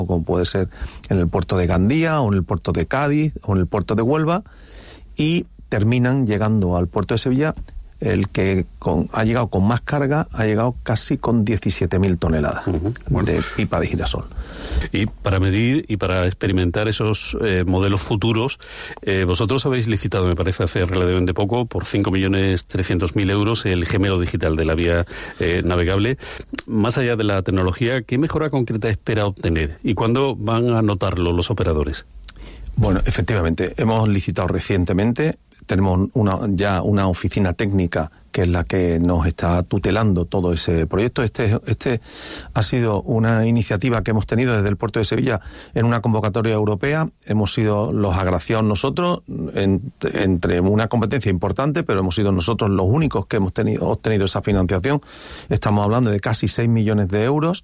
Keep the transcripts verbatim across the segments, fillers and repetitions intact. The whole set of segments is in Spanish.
como puede ser en el puerto de Gandía, o en el puerto de Cádiz, o en el puerto de Huelva, y terminan llegando al puerto de Sevilla. El que con, ha llegado con más carga ha llegado casi con diecisiete mil toneladas uh-huh. bueno. de pipa de girasol. Y para medir y para experimentar esos eh, modelos futuros, eh, vosotros habéis licitado, me parece, hace relativamente poco, por cinco millones trescientos mil euros el gemelo digital de la vía eh, navegable. Más allá de la tecnología, ¿qué mejora concreta espera obtener? ¿Y cuándo van a notarlo los operadores? Bueno, efectivamente, hemos licitado recientemente. Tenemos una, ya una oficina técnica que es la que nos está tutelando todo ese proyecto. Este, este ha sido una iniciativa que hemos tenido desde el puerto de Sevilla en una convocatoria europea. Hemos sido los agraciados nosotros, en, entre una competencia importante, pero hemos sido nosotros los únicos que hemos tenido, obtenido esa financiación. Estamos hablando de casi seis millones de euros.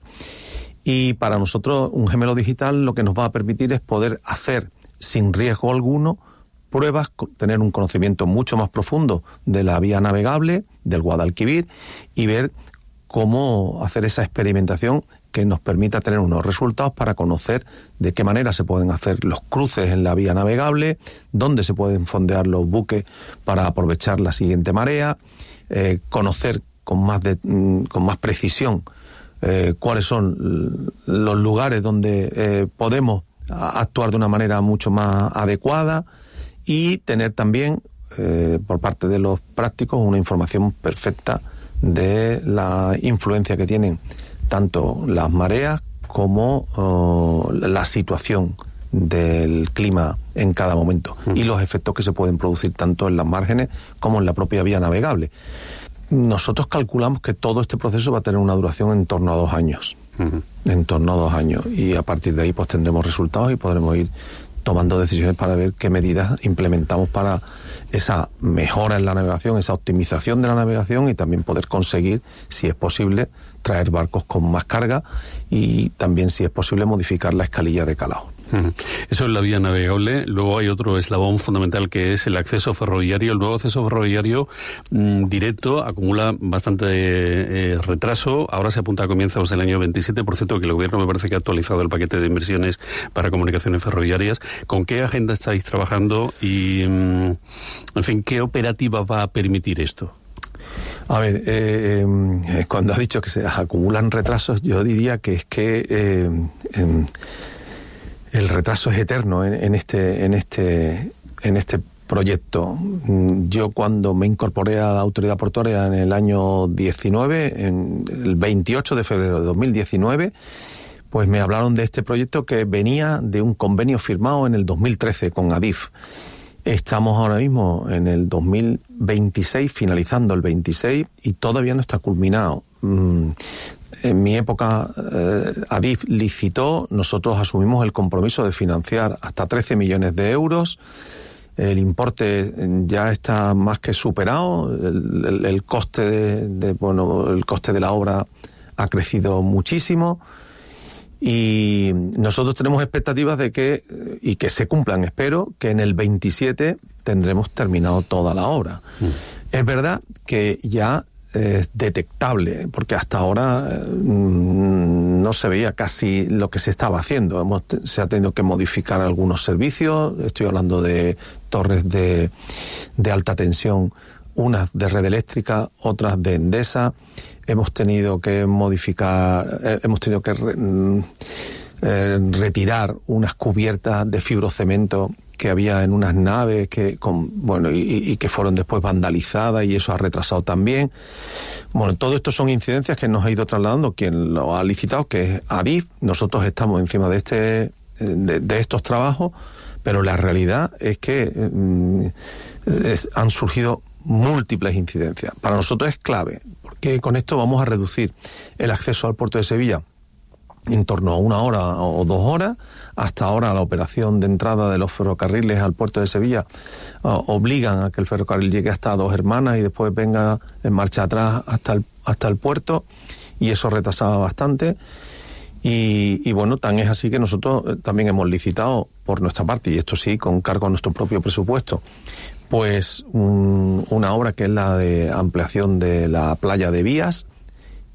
Y para nosotros un gemelo digital lo que nos va a permitir es poder hacer sin riesgo alguno pruebas, tener un conocimiento mucho más profundo de la vía navegable, del Guadalquivir, y ver cómo hacer esa experimentación que nos permita tener unos resultados para conocer de qué manera se pueden hacer los cruces en la vía navegable, dónde se pueden fondear los buques para aprovechar la siguiente marea, eh, conocer con más, de, con más precisión eh, cuáles son los lugares donde eh, podemos actuar de una manera mucho más adecuada, y tener también, eh, por parte de los prácticos, una información perfecta de la influencia que tienen tanto las mareas como uh, la situación del clima en cada momento uh-huh. y los efectos que se pueden producir tanto en las márgenes como en la propia vía navegable. Nosotros calculamos que todo este proceso va a tener una duración en torno a dos años. Uh-huh. En torno a dos años. Y a partir de ahí pues tendremos resultados y podremos ir tomando decisiones para ver qué medidas implementamos para esa mejora en la navegación, esa optimización de la navegación, y también poder conseguir, si es posible, traer barcos con más carga, y también, si es posible, modificar la escalilla de calado. Eso es la vía navegable. Luego hay otro eslabón fundamental, que es el acceso ferroviario. El nuevo acceso ferroviario mmm, directo acumula bastante eh, retraso. Ahora se apunta a comienzos del año veintisiete. Por cierto, que el gobierno me parece que ha actualizado el paquete de inversiones para comunicaciones ferroviarias. ¿Con qué agenda estáis trabajando? Y, mmm, en fin, ¿qué operativa va a permitir esto? A ver, eh, eh, cuando has dicho que se acumulan retrasos, yo diría que es que eh, eh, el retraso es eterno en, en este en este en este proyecto. Yo, cuando me incorporé a la autoridad portuaria en el año diecinueve, en el veintiocho de febrero de dos mil diecinueve, pues me hablaron de este proyecto que venía de un convenio firmado en el dos mil trece con Adif. Estamos ahora mismo en el dos mil veintiséis, finalizando el veintiséis, y todavía no está culminado. En mi época, eh, Adif licitó, nosotros asumimos el compromiso de financiar hasta trece millones de euros. El importe ya está más que superado. El, el, el coste de, de bueno, el coste de la obra ha crecido muchísimo. Y nosotros tenemos expectativas de que, y que se cumplan, espero, que en el veintisiete tendremos terminado toda la obra. Mm. Es verdad que ya es detectable, porque hasta ahora mmm, no se veía casi lo que se estaba haciendo. Hemos, se ha tenido que modificar algunos servicios. Estoy hablando de torres de, de alta tensión, unas de red eléctrica, otras de Endesa. Hemos tenido que modificar, eh, hemos tenido que re, eh, retirar unas cubiertas de fibrocemento que había en unas naves que con, bueno y, y que fueron después vandalizadas, y eso ha retrasado también. Bueno, todo esto son incidencias que nos ha ido trasladando quien lo ha licitado, que es Adif. Nosotros estamos encima de este de, de estos trabajos, pero la realidad es que eh, es, han surgido múltiples incidencias. Para nosotros es clave, porque con esto vamos a reducir el acceso al puerto de Sevilla en torno a una hora o dos horas. Hasta ahora la operación de entrada de los ferrocarriles al puerto de Sevilla uh, obligan a que el ferrocarril llegue hasta Dos Hermanas y después venga en marcha atrás hasta el, hasta el puerto, y eso retrasaba bastante. Y, y bueno, tan es así que nosotros eh, también hemos licitado por nuestra parte, y esto sí, con cargo a nuestro propio presupuesto, pues un, una obra que es la de ampliación de la playa de Vías,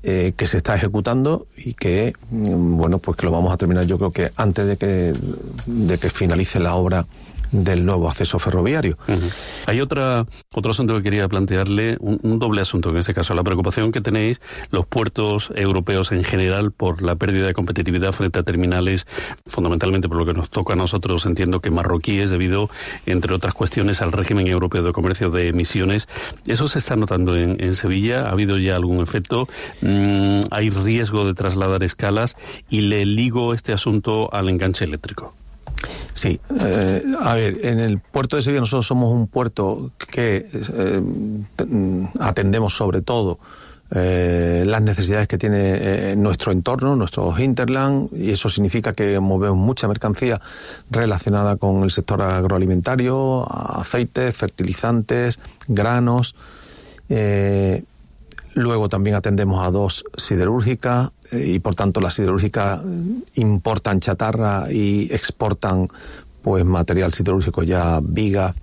eh, que se está ejecutando y que, bueno, pues que lo vamos a terminar yo creo que antes de que, de que finalice la obra del nuevo acceso ferroviario. Uh-huh. Hay otra otro asunto que quería plantearle, un, un doble asunto en este caso, la preocupación que tenéis los puertos europeos en general por la pérdida de competitividad frente a terminales, fundamentalmente por lo que nos toca a nosotros, entiendo que marroquíes, debido, entre otras cuestiones, al régimen europeo de comercio de emisiones. ¿Eso se está notando en, en Sevilla? ¿Ha habido ya algún efecto? Mm, ¿Hay riesgo de trasladar escalas? Y le ligo este asunto al enganche eléctrico. Sí, eh, a ver, en el puerto de Sevilla nosotros somos un puerto que eh, atendemos sobre todo eh, las necesidades que tiene eh, nuestro entorno, nuestros hinterland, y eso significa que movemos mucha mercancía relacionada con el sector agroalimentario, aceites, fertilizantes, granos. Eh, luego también atendemos a dos siderúrgicas y por tanto las siderúrgicas importan chatarra y exportan pues material siderúrgico, ya vigas.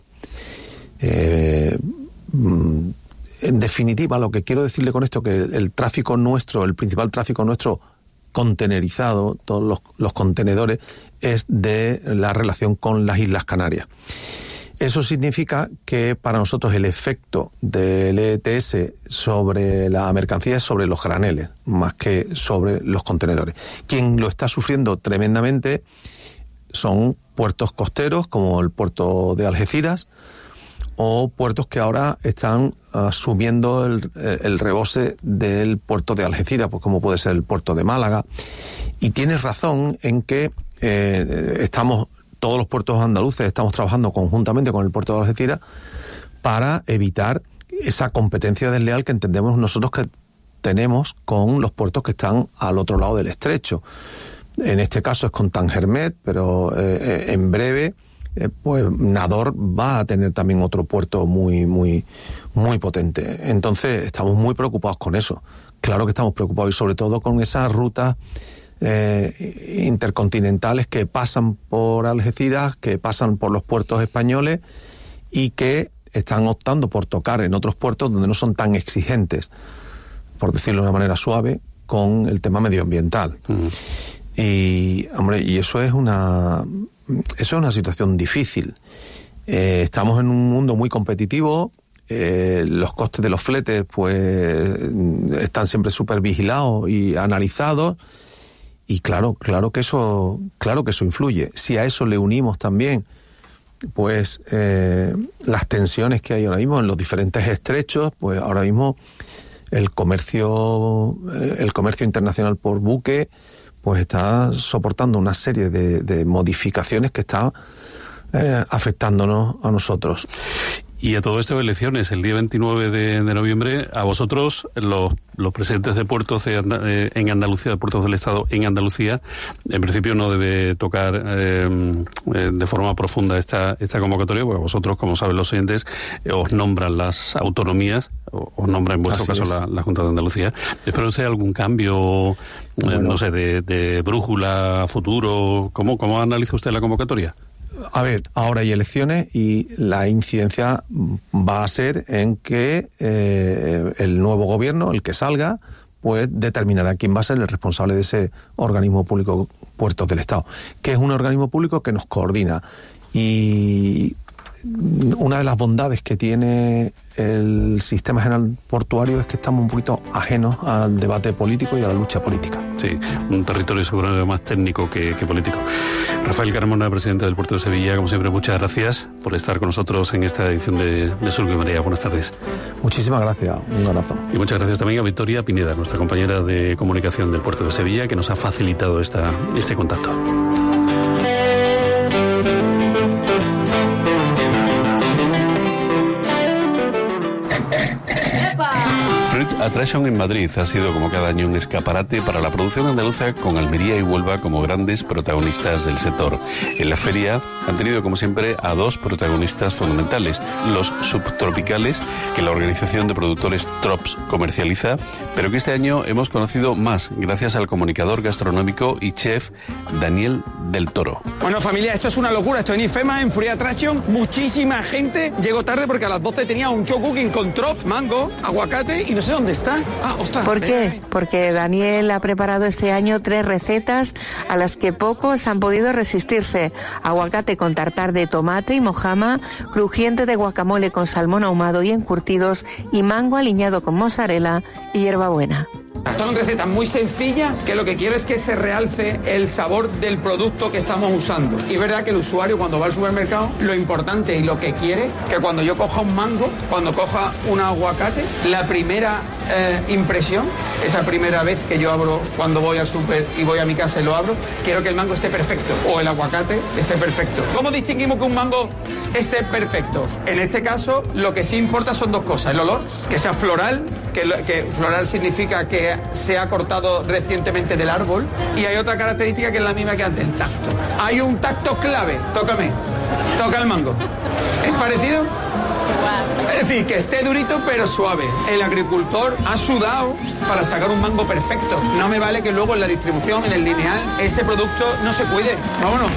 Eh, en definitiva, lo que quiero decirle con esto, que el tráfico nuestro, el principal tráfico nuestro contenerizado, todos los, los contenedores, es de la relación con las Islas Canarias. Eso significa que para nosotros el efecto del E T S sobre la mercancía es sobre los graneles, más que sobre los contenedores. Quien lo está sufriendo tremendamente son puertos costeros, como el puerto de Algeciras, o puertos que ahora están asumiendo el, el rebose del puerto de Algeciras, pues como puede ser el puerto de Málaga. Y tienes razón en que eh, estamos... Todos los puertos andaluces estamos trabajando conjuntamente con el puerto de Algeciras para evitar esa competencia desleal que entendemos nosotros que tenemos con los puertos que están al otro lado del estrecho. En este caso es con Tangermet, pero eh, en breve eh, pues Nador va a tener también otro puerto muy, muy, muy potente. Entonces estamos muy preocupados con eso. Claro que estamos preocupados y sobre todo con esas rutas Eh, intercontinentales que pasan por Algeciras, que pasan por los puertos españoles y que están optando por tocar en otros puertos donde no son tan exigentes, por decirlo de una manera suave, con el tema medioambiental. Uh-huh. Y, hombre, y eso es una eso es una situación difícil. Eh, estamos en un mundo muy competitivo. Eh, los costes de los fletes pues están siempre súper vigilados y analizados. Y claro, claro que eso, claro que eso influye. Si a eso le unimos también, pues eh, las tensiones que hay ahora mismo en los diferentes estrechos, pues ahora mismo el comercio, eh, el comercio internacional por buque, pues está soportando una serie de, de modificaciones que están eh, afectándonos a nosotros. Y a todo esto de elecciones, el día veintinueve de, de noviembre, a vosotros, los, los presidentes de puertos de, eh, en Andalucía, de puertos del Estado en Andalucía, en principio no debe tocar eh, de forma profunda esta, esta convocatoria, porque vosotros, como saben los oyentes, eh, os nombran las autonomías, o, os nombra en vuestro Así caso la, la Junta de Andalucía. ¿Espera usted algún cambio, bueno, eh, no sé, de, de brújula, futuro? ¿Cómo, cómo analiza usted la convocatoria? A ver, ahora hay elecciones y la incidencia va a ser en que eh, el nuevo gobierno, el que salga, pues determinará quién va a ser el responsable de ese organismo público Puertos del Estado, que es un organismo público que nos coordina. Y una de las bondades que tiene el sistema general portuario es que estamos un poquito ajenos al debate político y a la lucha política. Sí, un territorio seguramente más técnico que, que político. Rafael Carmona, presidente del Puerto de Sevilla, como siempre, muchas gracias por estar con nosotros en esta edición de, de Surco y Marea. Buenas tardes. Muchísimas gracias, un abrazo. Y muchas gracias también a Victoria Pineda, nuestra compañera de comunicación del Puerto de Sevilla, que nos ha facilitado esta, este contacto. Attraction en Madrid ha sido como cada año un escaparate para la producción andaluza, con Almería y Huelva como grandes protagonistas del sector. En la feria han tenido como siempre a dos protagonistas fundamentales, los subtropicales, que la organización de productores Trops comercializa, pero que este año hemos conocido más gracias al comunicador gastronómico y chef Daniel del Toro. Bueno, familia, esto es una locura, esto en IFEMA, en Fruit Attraction, muchísima gente. Llegó tarde porque a las doce tenía un show cooking con Trops, mango, aguacate y no sé sé dónde está. Ah, ostras. ¿Por qué? Porque Daniel ha preparado este año tres recetas a las que pocos han podido resistirse. Aguacate con tartar de tomate y mojama, crujiente de guacamole con salmón ahumado y encurtidos, y mango aliñado con mozzarella y hierbabuena. Son recetas muy sencillas que lo que quiero es que se realce el sabor del producto que estamos usando. Y es verdad que el usuario cuando va al supermercado, lo importante y lo que quiere, que cuando yo coja un mango, cuando coja un aguacate, la primera eh, impresión, esa primera vez que yo abro cuando voy al super y voy a mi casa y lo abro, quiero que el mango esté perfecto o el aguacate esté perfecto. ¿Cómo distinguimos que un mango esté perfecto? En este caso, lo que sí importa son dos cosas. El olor, que sea floral, que, que floral significa que se ha cortado recientemente del árbol, y hay otra característica que es la misma que antes, el tacto. Hay un tacto clave. Tócame. Toca el mango. ¿Es parecido? Es decir, que esté durito pero suave. El agricultor ha sudado para sacar un mango perfecto. No me vale que luego en la distribución, en el lineal, ese producto no se cuide. Vámonos.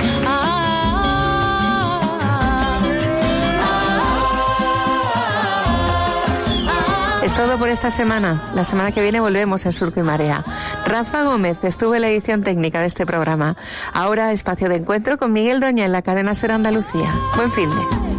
Es todo por esta semana. La semana que viene volvemos en Surco y Marea. Rafa Gómez estuvo en la edición técnica de este programa. Ahora espacio de encuentro con Miguel Doña en la cadena Ser Andalucía. Buen fin de.